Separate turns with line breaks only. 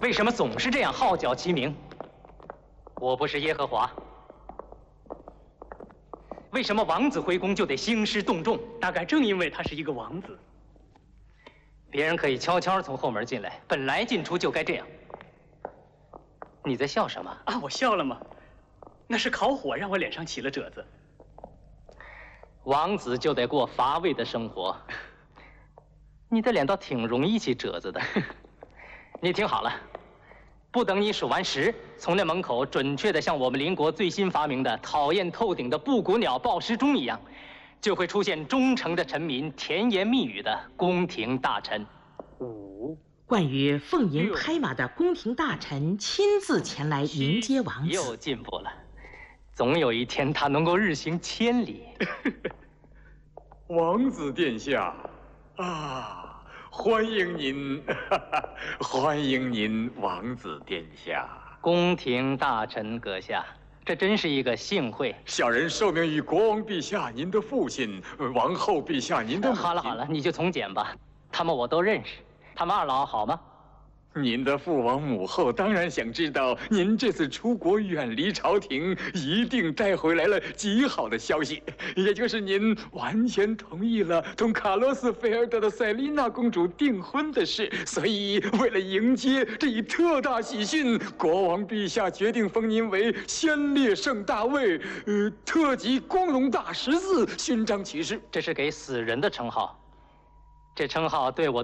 为什么总是这样号角齐鸣？我不是耶和华。为什么王子回宫就得兴师动众？
大概正因为他是一个王子。
别人可以悄悄从后门进来，本来进出就该这样。你在笑什么？
啊，我笑了吗？那是烤火让我脸上起了褶子。
王子就得过乏味的生活。你的脸倒挺容易起褶子的。你听好了，不等你数完10，从那门口准确的像我们邻国最新发明的讨厌透顶的布谷鸟报时钟一样，就会出现忠诚的臣民甜言蜜语的宫廷大臣。
5，关于奉迎拍马的宫廷大臣亲自前来迎接王子。
又进步了，总有一天他能够日行千里。
王子殿下，啊，欢迎您，欢迎您，王子殿下。
宫廷大臣阁下，这真是一个幸会。
小人受命于国王陛下您的父亲，王后陛下您的母亲。
好了好了，你就从简吧。他们我都认识，他们2老好吗？
您的父王母后当然想知道，您这次出国远离朝廷，一定带回来了极好的消息，也就是您完全同意了同卡洛斯·菲尔德的塞琳娜公主订婚的事。所以，为了迎接这一特大喜讯，国王陛下决定封您为先烈圣大卫，特级光荣大十字勋章骑士。
这是给死人的称号，这称号对我